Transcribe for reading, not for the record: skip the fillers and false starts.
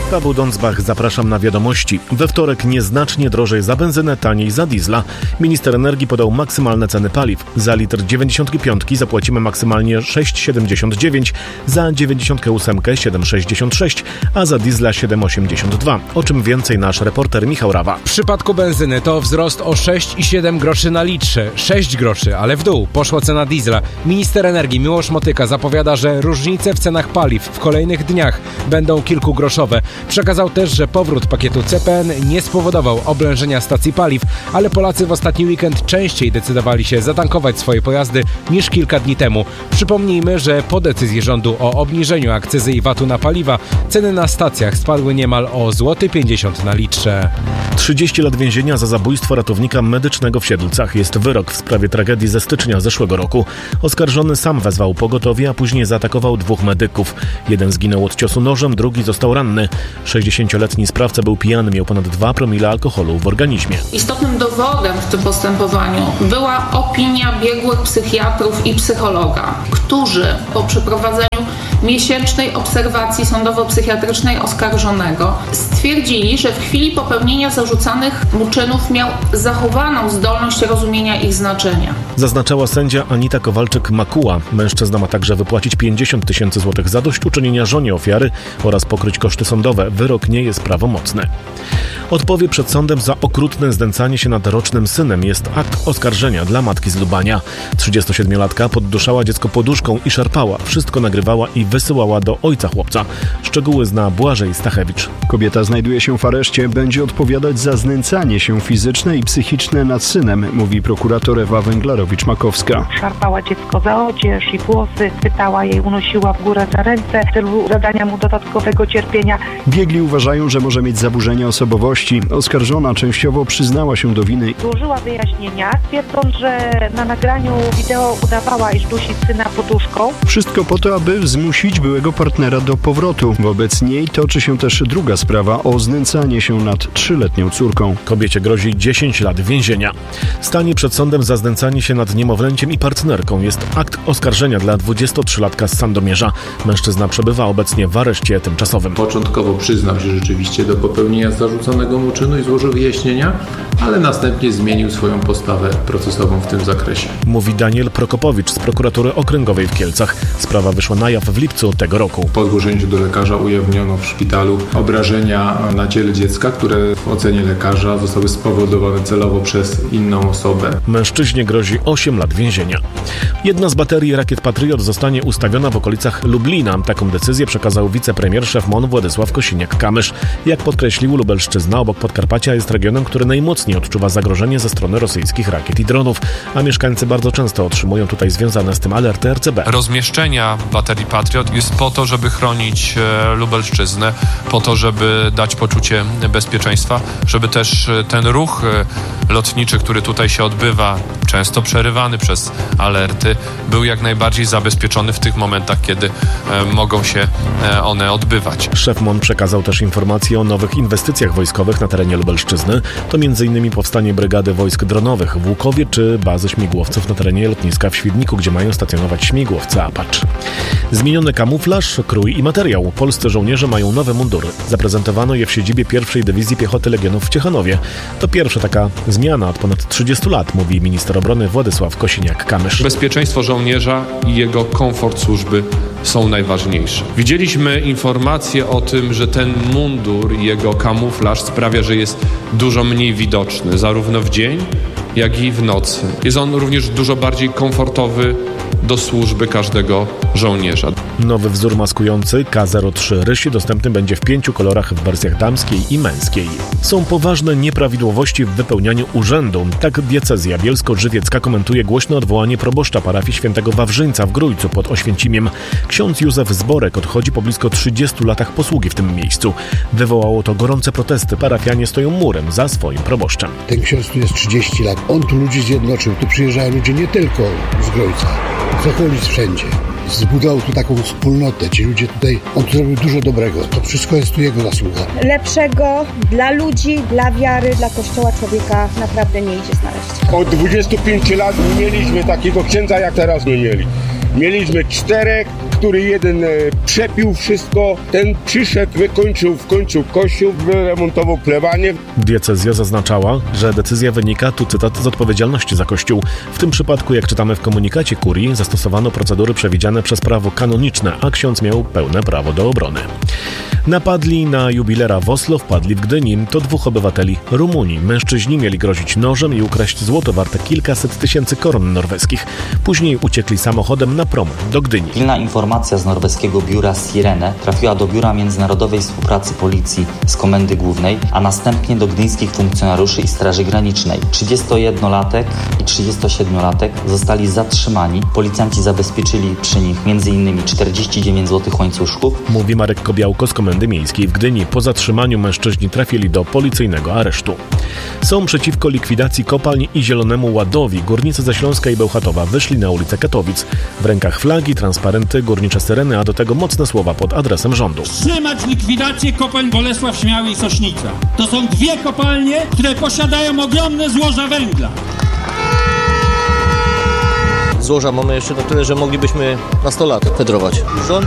Paweł Dądzbach, zapraszam na wiadomości. We wtorek nieznacznie drożej za benzynę, taniej za diesla. Minister energii podał maksymalne ceny paliw. Za litr 95 zapłacimy maksymalnie 6,79, za 98 7,66, a za diesla 7,82. O czym więcej nasz reporter Michał Rawa. W przypadku benzyny to wzrost o 6,7 groszy na litrze. 6 groszy, ale w dół poszła cena diesla. Minister energii Miłosz Motyka zapowiada, że różnice w cenach paliw w kolejnych dniach będą kilkugroszowe. Przekazał też, że powrót pakietu CPN nie spowodował oblężenia stacji paliw, ale Polacy w ostatni weekend częściej decydowali się zatankować swoje pojazdy niż kilka dni temu. Przypomnijmy, że po decyzji rządu o obniżeniu akcyzy i VAT-u na paliwa ceny na stacjach spadły niemal o złoty 50 na litrze. 30 lat więzienia za zabójstwo ratownika medycznego w Siedlcach. Jest wyrok w sprawie tragedii ze stycznia zeszłego roku. Oskarżony sam wezwał pogotowie, a później zaatakował 2 medyków. Jeden zginął od ciosu nożem, drugi został ranny. 60-letni sprawca był pijany, miał ponad 2 promile alkoholu w organizmie. Istotnym dowodem w tym postępowaniu była opinia biegłych psychiatrów i psychologa, którzy po przeprowadzeniu miesięcznej obserwacji sądowo-psychiatrycznej oskarżonego stwierdzili, że w chwili popełnienia zarzucanych mu czynów miał zachowaną zdolność rozumienia ich znaczenia. Zaznaczała sędzia Anita Kowalczyk-Makuła. Mężczyzna ma także wypłacić 50 000 złotych zadośćuczynienia żonie ofiary oraz pokryć koszty sądowe. Wyrok nie jest prawomocny. Odpowie przed sądem za okrutne znęcanie się nad rocznym synem jest akt oskarżenia dla matki z Lubania. 37-latka podduszała dziecko poduszką i szarpała. Wszystko nagrywała i wysyłała do ojca chłopca. Szczegóły zna Błażej Stachewicz. Kobieta znajduje się w areszcie, będzie odpowiadać za znęcanie się fizyczne i psychiczne nad synem, mówi prokurator Ewa Węglarowicz-Makowska. Szarpała dziecko za odzież i włosy, pytała jej, unosiła w górę za ręce w celu zadania mu dodatkowego cierpienia. Biegli uważają, że może mieć zaburzenia osobowości. Oskarżona częściowo przyznała się do winy. Złożyła wyjaśnienia, twierdząc, że na nagraniu wideo udawała, iż dusi syna poduszką. Wszystko po to, aby zmusić byłego partnera do powrotu. Wobec niej toczy się też druga sprawa o znęcanie się nad 3-letnią córką. Kobiecie grozi 10 lat więzienia. Stanie przed sądem za znęcanie się nad niemowlęciem i partnerką. Jest akt oskarżenia dla 23-latka z Sandomierza. Mężczyzna przebywa obecnie w areszcie tymczasowym. Początkowo przyznał się rzeczywiście do popełnienia zarzuconego mu czynu i złożył wyjaśnienia, ale następnie zmienił swoją postawę procesową w tym zakresie. Mówi Daniel Prokopowicz z prokuratury okręgowej w Kielcach. Sprawa wyszła na jaw w lipcu tego roku. Po zgłoszeniu do lekarza ujawniono w szpitalu obrażenia na ciele dziecka, które w ocenie lekarza zostały spowodowane celowo przez inną osobę. Mężczyźnie grozi 8 lat więzienia. Jedna z baterii rakiet Patriot zostanie ustawiona w okolicach Lublina. Taką decyzję przekazał wicepremier szef MON Władysław Kosiniak-Kamysz. Jak podkreślił, Lubelszczyzna obok Podkarpacia jest regionem, który najmocniej odczuwa zagrożenie ze strony rosyjskich rakiet i dronów, a mieszkańcy bardzo często otrzymują tutaj związane z tym alerty RCB. Rozmieszczenia baterii Patriot jest po to, żeby chronić Lubelszczyznę, po to, żeby dać poczucie bezpieczeństwa, żeby też ten ruch lotniczy, który tutaj się odbywa, często przerywany przez alerty, był jak najbardziej zabezpieczony w tych momentach, kiedy mogą się one odbywać. Szef MON przekazał też informacje o nowych inwestycjach wojskowych na terenie Lubelszczyzny. To m.in. powstanie brygady wojsk dronowych w Łukowie czy bazy śmigłowców na terenie lotniska w Świdniku, gdzie mają stacjonować śmigłowce Apache. Zmieniony kamuflaż, krój i materiał. Polscy żołnierze mają nowe mundury. Zaprezentowano je w siedzibie 1. Dywizji Piechoty Legionów w Ciechanowie. To pierwsza taka zmiana od ponad 30 lat, mówi minister obrony Władysław Kosiniak-Kamysz. Bezpieczeństwo żołnierza i jego komfort służby są najważniejsze. Widzieliśmy informacje o tym, że ten mundur i jego kamuflaż sprawia, że jest dużo mniej widoczny, zarówno w dzień, jak i w nocy. Jest on również dużo bardziej komfortowy do służby każdego żołnierza. Nowy wzór maskujący K03 Rysi dostępny będzie w 5 kolorach w wersjach damskiej i męskiej. Są poważne nieprawidłowości w wypełnianiu urzędu. Tak diecezja bielsko-żywiecka komentuje głośne odwołanie proboszcza parafii świętego Wawrzyńca w Grójcu pod Oświęcimiem. Ksiądz Józef Zborek odchodzi po blisko 30 latach posługi w tym miejscu. Wywołało to gorące protesty. Parafianie stoją murem za swoim proboszczem. Ten ksiądz tu jest 30 lat. On tu ludzi zjednoczył. Tu przyjeżdżają ludzie nie tylko z Grójca, z okolic wszędzie. Zbudował tu taką wspólnotę. Ci ludzie tutaj, on tu zrobił dużo dobrego. To wszystko jest tu jego zasługa. Lepszego dla ludzi, dla wiary, dla Kościoła człowieka naprawdę nie idzie znaleźć. Od 25 lat nie mieliśmy takiego księdza, jak teraz my mieli. Mieliśmy 4, który jeden przepił wszystko, ten przyszedł, wykończył w końcu kościół, wyremontował plebanię. Diecezja zaznaczała, że decyzja wynika, tu cytat, z odpowiedzialności za Kościół. W tym przypadku, jak czytamy w komunikacie kurii, zastosowano procedury przewidziane przez prawo kanoniczne, a ksiądz miał pełne prawo do obrony. Napadli na jubilera w Oslo, wpadli w Gdyni. To 2 obywateli Rumunii. Mężczyźni mieli grozić nożem i ukraść złoto warte kilkaset tysięcy koron norweskich. Później uciekli samochodem na prom do Gdyni. Pilna informacja z norweskiego biura Sirene trafiła do Biura Międzynarodowej Współpracy Policji z Komendy Głównej, a następnie do gdyńskich funkcjonariuszy i Straży Granicznej. 31-latek i 37-latek zostali zatrzymani. Policjanci zabezpieczyli przy nich m.in. 49 złotych łańcuszków. Mówi Marek Kobiałko z Komendy Miejskiej w Gdyni. Po zatrzymaniu mężczyźni trafili do policyjnego aresztu. Są przeciwko likwidacji kopalń i Zielonemu Ładowi. Górnicy ze Śląska i Bełchatowa wyszli na ulicę Katowic. W rękach flagi, transparenty, górnicze syreny, a do tego mocne słowa pod adresem rządu. Wstrzymać likwidację kopalń Bolesław, Śmiały i Sośnica. To są 2 kopalnie, które posiadają ogromne złoża węgla. Złoża mamy jeszcze na tyle, że moglibyśmy na 100 lat fedrować. Rząd